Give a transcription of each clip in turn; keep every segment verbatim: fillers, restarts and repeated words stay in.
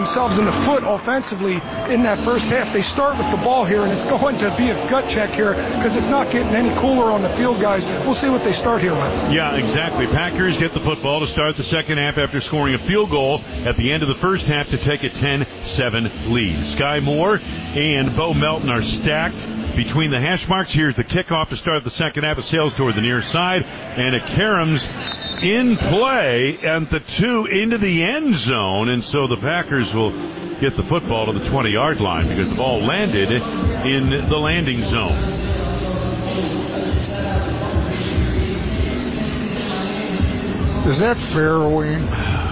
themselves in the foot offensively in that first half. They start with the ball here, and it's going to be a gut check here because it's not getting any cooler on the field, guys. We'll see what they start here with. Yeah, exactly. Packers get the football to start the second half after scoring a field goal at the end of the first half to take a ten seven lead. Sky Moore and Bo Melton are stacked between the hash marks. Here's the kickoff to start the second half. It sails toward the near side, and it Karams in play, and the two into the end zone, and so the Packers will get the football to the twenty-yard line because the ball landed in the landing zone. Is that fair, Wayne?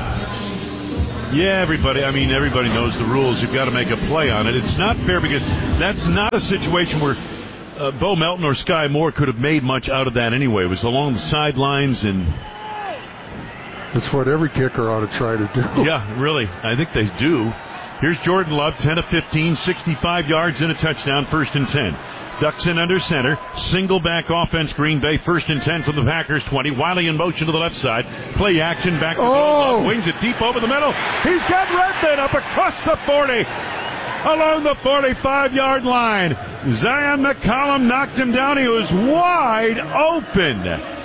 Yeah, everybody, I mean, everybody knows the rules. You've got to make a play on it. It's not fair because that's not a situation where uh, Bo Melton or Sky Moore could have made much out of that anyway. It was along the sidelines, and that's what every kicker ought to try to do. Yeah, really. I think they do. Here's Jordan Love, ten of fifteen, sixty-five yards and a touchdown, first and ten. Ducks in under center. Single back offense, Green Bay, first and ten from the Packers twenty. Wiley in motion to the left side. Play action back to oh. Love. Wings it deep over the middle. He's got Redmond up across the forty. Along the forty-five-yard line. Zion McCollum knocked him down. He was wide open.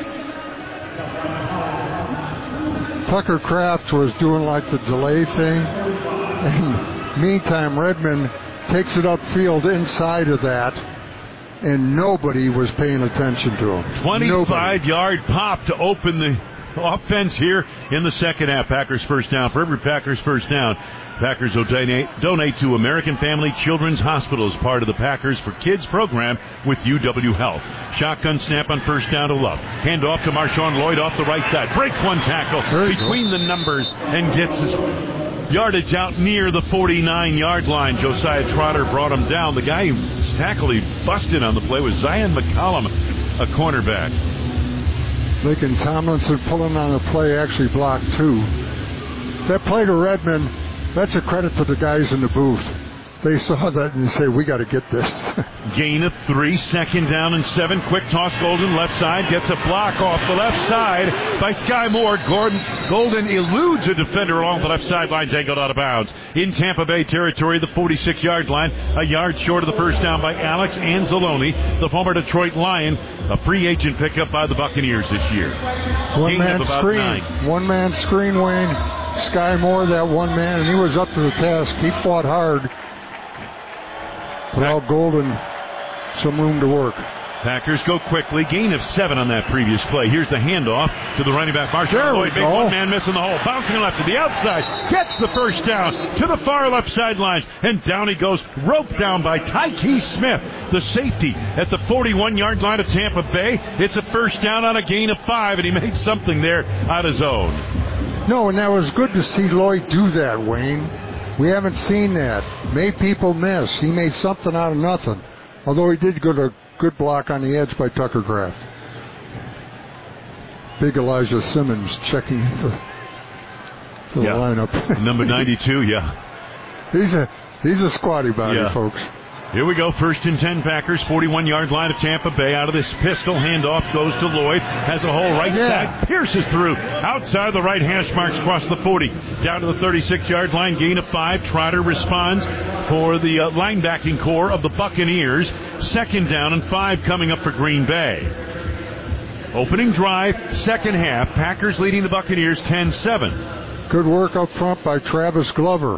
Tucker Kraft was doing like the delay thing. And meantime, Redmond takes it upfield inside of that. And nobody was paying attention to him. twenty-five-yard pop to open the offense here in the second half. Packers first down. For every Packers first down, Packers will donate, donate to American Family Children's Hospital as part of the Packers for Kids program with U W Health. Shotgun snap on first down to Love. Hand off to Marshawn Lloyd off the right side. Breaks one tackle between the numbers and gets his yardage out near the forty-nine-yard line. Josiah Trotter brought him down. The guy who tackled, he busted on the play was Zion McCollum, a cornerback. Lincoln Tomlinson pulling on the play, actually blocked two. That play to Redmond, that's a credit to the guys in the booth. They saw that and they say, we got to get this. Gain of three, second down and seven. Quick toss, Golden left side. Gets a block off the left side by Sky Moore. Gordon, Golden eludes a defender along the left sidelines, angled out of bounds. In Tampa Bay territory, the forty-six-yard line, a yard short of the first down by Alex Anzalone, the former Detroit Lion, a free agent pickup by the Buccaneers this year. One-man screen. Nine. One-man screen, Wayne. Sky Moore, that one man, and he was up to the task. He fought hard. Well, Golden, some room to work. Packers go quickly. Gain of seven on that previous play. Here's the handoff to the running back, Marshawn Lloyd. Big one man missing the hole. Bouncing left to the outside. Gets the first down to the far left sidelines. And down he goes. Roped down by Tyke Smith, the safety at the forty-one-yard line of Tampa Bay. It's a first down on a gain of five, and he made something there out of zone. No, and that was good to see Lloyd do that, Wayne. We haven't seen that. Made people miss. He made something out of nothing. Although he did get a good block on the edge by Tucker Kraft. Big Elijah Simmons checking the, the yeah. lineup. Number ninety-two, yeah. He's a he's a squatty body, yeah. folks. Here we go, first and ten Packers, forty-one-yard line of Tampa Bay. Out of this pistol, handoff goes to Lloyd. Has a hole right yeah. side, pierces through. Outside the right hash marks, across the forty. Down to the thirty-six-yard line, gain of five. Trotter responds for the uh, linebacking core of the Buccaneers. Second down and five coming up for Green Bay. Opening drive, second half. Packers leading the Buccaneers ten seven. Good work up front by Travis Glover.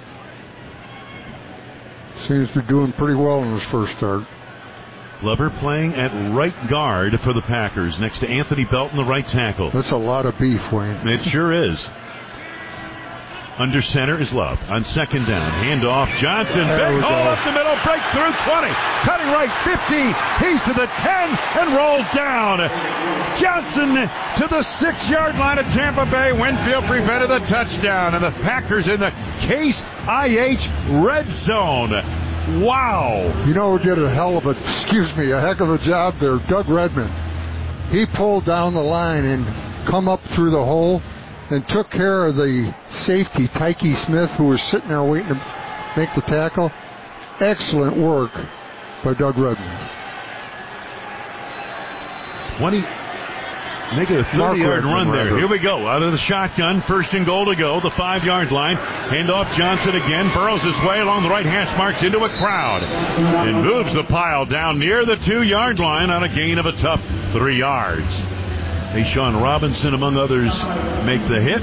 Seems to be doing pretty well in his first start. Glover playing at right guard for the Packers, next to Anthony Belton, the right tackle. That's a lot of beef, Wayne. It sure is. Under center is Love. On second down, handoff, Johnson. There big hole go. up the middle, breaks through twenty. Cutting right, fifty. He's to the ten and rolls down. Johnson to the six-yard line of Tampa Bay. Winfield prevented the touchdown. And the Packers in the Case I H red zone. Wow. You know who did a hell of a, excuse me, a heck of a job there? Doug Redmond. He pulled down the line and come up through the hole and took care of the safety, Tyke Smith, who was sitting there waiting to make the tackle. Excellent work by Doug Redmond. twenty, Make it a thirty-yard run there. rather. Here we go. Out of the shotgun. First and goal to go. The five-yard line. Hand off Johnson again. Burrows his way along the right hash marks into a crowd. And moves the pile down near the two-yard line on a gain of a tough three yards. Tayshawn Robinson, among others, make the hit.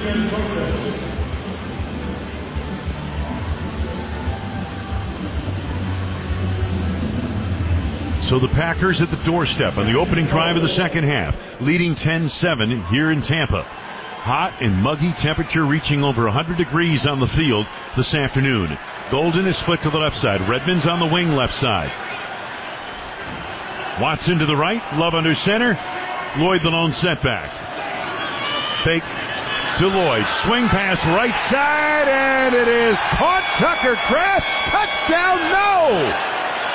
So the Packers at the doorstep on the opening drive of the second half, leading ten seven here in Tampa. Hot and muggy temperature reaching over one hundred degrees on the field this afternoon. Golden is split to the left side. Redmond's on the wing left side. Watson to the right. Love under center. Lloyd the lone setback. Fake to Lloyd. Swing pass right side, and it is caught. Tucker Kraft. Touchdown, no!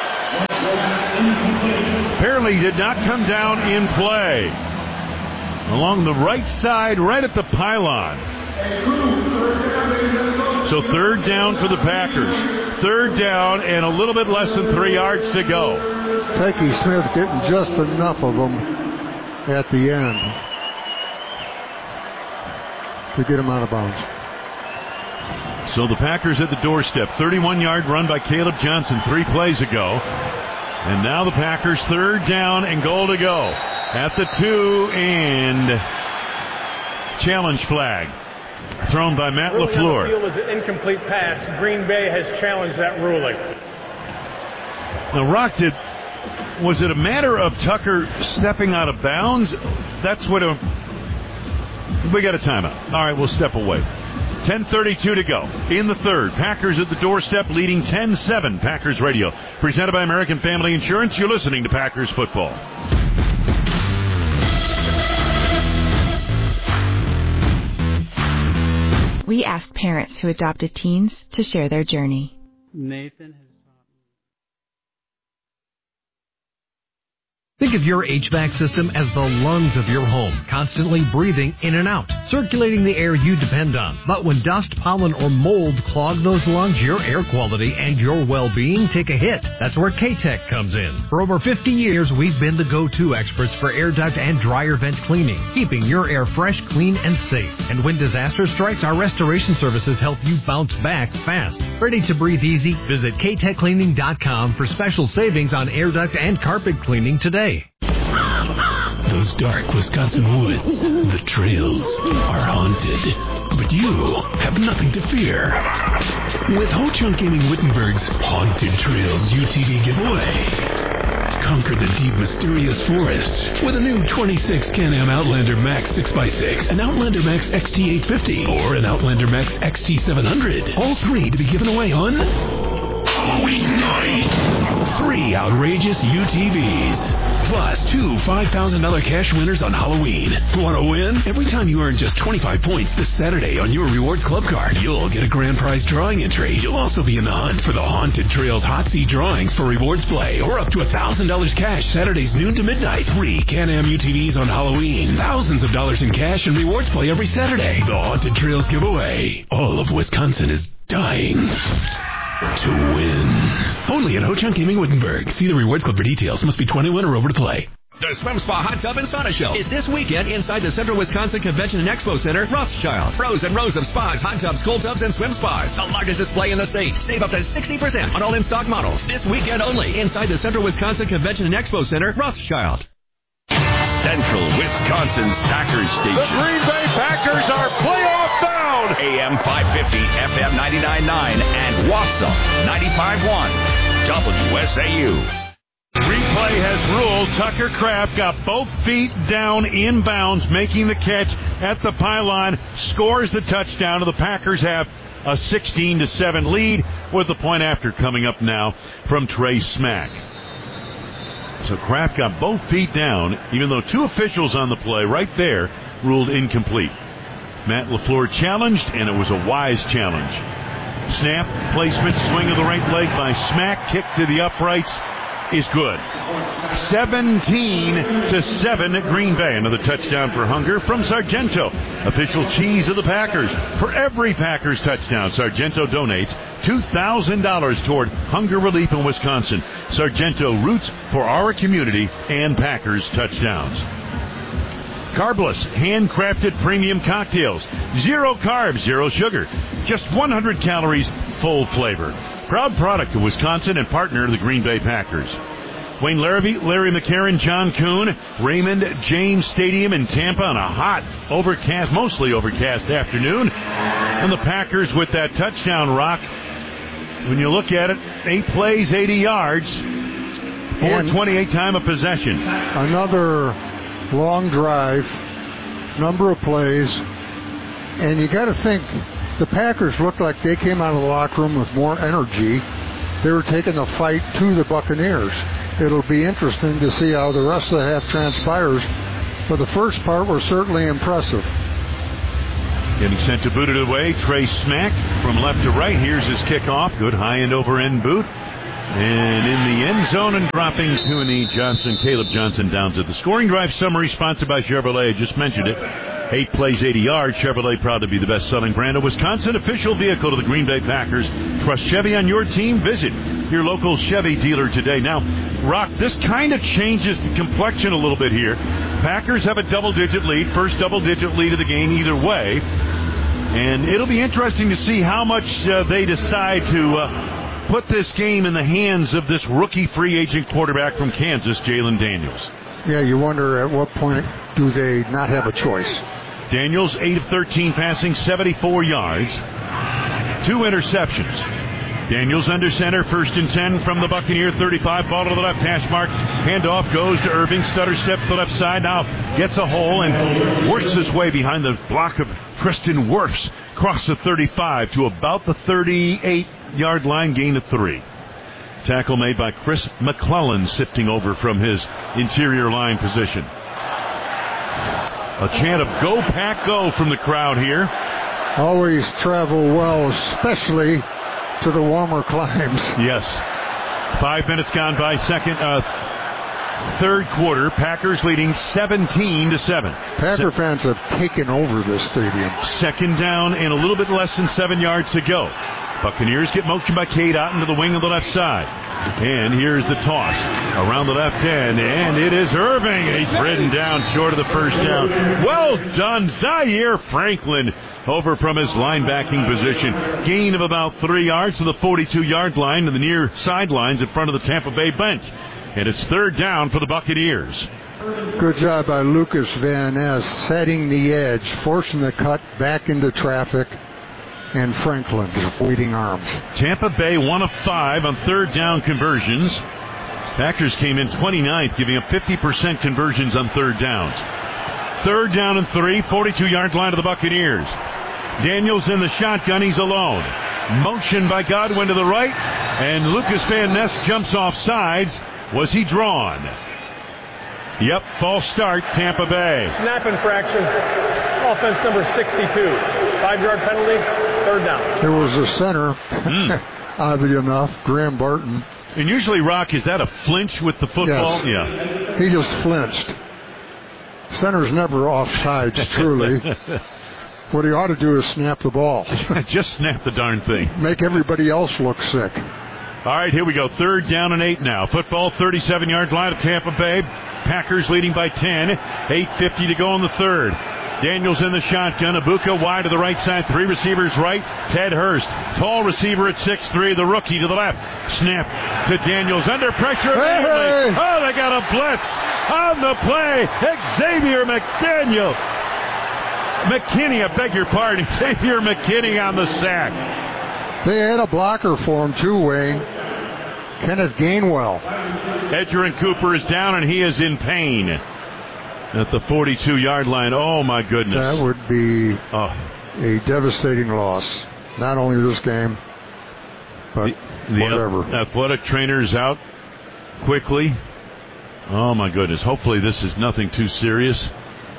Apparently did not come down in play. Along the right side, right at the pylon. So third down for the Packers. Third down and a little bit less than three yards to go. Tykee Smith getting just enough of them at the end to get him out of bounds. So the Packers at the doorstep. thirty-one-yard run by Caleb Johnson three plays ago. And now the Packers third down and goal to go. At the two, and challenge flag thrown by Matt LaFleur. The field is an incomplete pass. Green Bay has challenged that ruling. Now, Rock, did, was it a matter of Tucker stepping out of bounds? That's what a... We got a timeout. All right, we'll step away. ten thirty-two to go in the third. Packers at the doorstep leading ten seven. Packers Radio. Presented by American Family Insurance. You're listening to Packers Football. We asked parents who adopted teens to share their journey. Nathan has Think of your H V A C system as the lungs of your home, constantly breathing in and out, circulating the air you depend on. But when dust, pollen, or mold clog those lungs, your air quality and your well-being take a hit. That's where K-Tech comes in. For over fifty years, we've been the go-to experts for air duct and dryer vent cleaning, keeping your air fresh, clean, and safe. And when disaster strikes, our restoration services help you bounce back fast. Ready to breathe easy? Visit K tech cleaning dot com for special savings on air duct and carpet cleaning today. Those dark Wisconsin woods, the trails, are haunted. But you have nothing to fear. With Ho Chunk Gaming Wittenberg's Haunted Trails U T V giveaway. Conquer the deep, mysterious forest with a new twenty-six Can-Am Outlander Max six by six, an Outlander Max X T eight fifty, or an Outlander Max X T seven hundred. All three to be given away on Halloween night. Three outrageous U T Vs. Plus two five thousand dollars cash winners on Halloween. Want to win? Every time you earn just twenty-five points this Saturday on your Rewards Club card, you'll get a grand prize drawing entry. You'll also be in the hunt for the Haunted Trails Hot Seat drawings for rewards play, or up to one thousand dollars cash Saturdays noon to midnight. Three Can-Am U T Vs on Halloween. Thousands of dollars in cash and rewards play every Saturday. The Haunted Trails giveaway. All of Wisconsin is dying to win. Only at Ho Chunk Gaming Wittenberg. See the Rewards Club for details. Must be twenty-one or over to play. The Swim Spa Hot Tub and Sauna Show is this weekend inside the Central Wisconsin Convention and Expo Center, Rothschild. Rows and rows of spas, hot tubs, cold tubs, and swim spas. The largest display in the state. Save up to sixty percent on all in-stock models. This weekend only inside the Central Wisconsin Convention and Expo Center, Rothschild. Central Wisconsin's Packers station. The Green Bay Packers are playoff bound. A M five fifty, F M ninety-nine point nine, and Wausau ninety-five point one. W S A U. Replay has ruled Tucker Kraft got both feet down inbounds, making the catch at the pylon, scores the touchdown, and the Packers have a sixteen to seven lead, with the point after coming up now from Trey Smack. So Kraft got both feet down, even though two officials on the play right there ruled incomplete. Matt LaFleur challenged, and it was a wise challenge. Snap, placement, swing of the right leg by Smack, kick to the uprights is good. seventeen to seven at Green Bay. Another touchdown for Hunger from Sargento, official cheese of the Packers. For every Packers touchdown, Sargento donates two thousand dollars toward hunger relief in Wisconsin. Sargento roots for our community and Packers touchdowns. Carbless, handcrafted premium cocktails. Zero carbs, zero sugar. Just one hundred calories, full flavor. Proud product of Wisconsin and partner of the Green Bay Packers. Wayne Larrabee, Larry McCarron, John Kuhn, Raymond James Stadium in Tampa on a hot, overcast, mostly overcast afternoon. And the Packers with that touchdown rock. When you look at it, eight plays, eighty yards, four twenty-eight time of possession. Another long drive, number of plays, and you got to think the Packers looked like they came out of the locker room with more energy. They were taking the fight to the Buccaneers. It'll be interesting to see how the rest of the half transpires, but the first part was certainly impressive. Getting sent to boot it away, Trey Smack from left to right. Here's his kickoff. Good high end over end boot. And in the end zone and dropping to a knee, Johnson, Caleb Johnson down to the scoring drive summary sponsored by Chevrolet. I just mentioned it. Eight plays, eighty yards. Chevrolet proud to be the best-selling brand of Wisconsin official vehicle to the Green Bay Packers. Trust Chevy on your team. Visit your local Chevy dealer today. Now, Rock, this kind of changes the complexion a little bit here. Packers have a double-digit lead, first double-digit lead of the game either way. And it'll be interesting to see how much uh, they decide to uh, put this game in the hands of this rookie free agent quarterback from Kansas, Jalen Daniels. Yeah, you wonder at what point do they not have a choice. Daniels, eight of thirteen passing, seventy-four yards, two interceptions. Daniels under center, first and ten from the Buccaneer thirty-five, ball to the left hash mark. Handoff goes to Irving, stutter step to the left side, now gets a hole and works his way behind the block of Tristan Wirfs, across the thirty-five to about the thirty-eight-yard line, gain of three. Tackle made by Chris McClellan, sifting over from his interior line position. A chant of "Go Pack Go" from the crowd here. Always travel well, especially to the warmer climes. Yes. Five minutes gone by, second, uh, third quarter. Packers leading seventeen to seven. Packer Se- fans have taken over this stadium. Second down and a little bit less than seven yards to go. Buccaneers get motion by Cade Otten to the wing of the left side. And here's the toss around the left end, and it is Irving. He's ridden down short of the first down. Well done, Zaire Franklin over from his linebacking position. Gain of about three yards to the forty-two-yard line to the near sidelines in front of the Tampa Bay bench. And it's third down for the Buccaneers. Good job by Lucas Van Ness setting the edge, forcing the cut back into traffic. And Franklin waiting arms. Tampa Bay one of five on third down conversions. Packers came in twenty-ninth, giving up fifty percent conversions on third downs. Third down and three, forty-two-yard line of the Buccaneers. Daniels in the shotgun, he's alone. Motion by Godwin to the right, and Lucas Van Ness jumps off sides. Was he drawn? Yep, false start, Tampa Bay. Snap infraction, offense number sixty-two. Five-yard penalty, third down. There was a center, mm. oddly enough, Graham Barton. And usually, Rock, is that a flinch with the football? Yes. Yeah. He just flinched. Center's never off sides, truly. What he ought to do is snap the ball. Just snap the darn thing. Make everybody else look sick. All right, here we go. Third down and eight now. Football, thirty-seven-yard line of Tampa Bay. Packers leading by ten. eight fifty to go in the third. Daniels in the shotgun. Abuka wide to the right side. Three receivers right. Ted Hurst, tall receiver at six three. The rookie to the left. Snap to Daniels. Under pressure. Hey, hey. Oh, they got a blitz on the play. Xavier McDaniel. McKinney, I beg your pardon. Xavier McKinney on the sack. They had a blocker for him, too, Wayne. Kenneth Gainwell. Edgerrin Cooper is down, and he is in pain at the forty-two-yard line. Oh, my goodness. That would be oh. a devastating loss. Not only this game, but the, the whatever. Athletic trainer's out quickly. Oh, my goodness. Hopefully this is nothing too serious.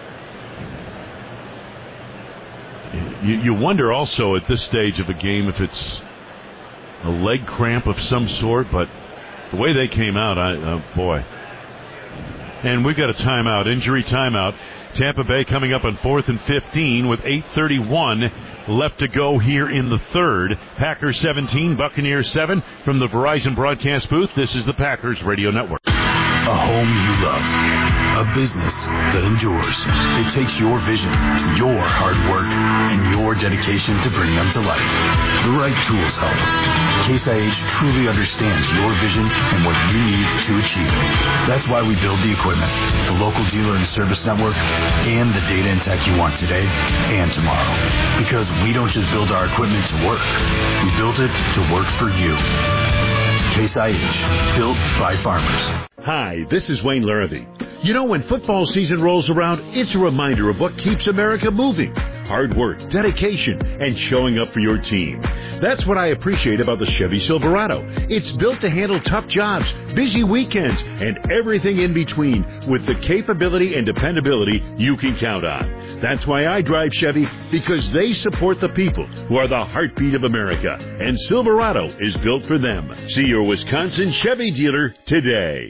You, you wonder also at this stage of a game if it's a leg cramp of some sort, but the way they came out, I, oh boy. And we've got a timeout, injury timeout. Tampa Bay coming up on fourth and fifteen with eight thirty-one left to go here in the third. Packers seventeen, Buccaneers seven. From the Verizon broadcast booth, this is the Packers Radio Network. A home you love. A business that endures. It takes your vision, your hard work, and your dedication to bring them to life. The right tools help. Case I H truly understands your vision and what you need to achieve it. That's why we build the equipment, the local dealer and service network, and the data and tech you want today and tomorrow. Because we don't just build our equipment to work. We built it to work for you. Case I H, built by farmers. Hi, this is Wayne Larrabee. You know, when football season rolls around, it's a reminder of what keeps America moving. Hard work, dedication, and showing up for your team. That's what I appreciate about the Chevy Silverado. It's built to handle tough jobs, busy weekends, and everything in between with the capability and dependability you can count on. That's why I drive Chevy, because they support the people who are the heartbeat of America, and Silverado is built for them. See your Wisconsin Chevy dealer today.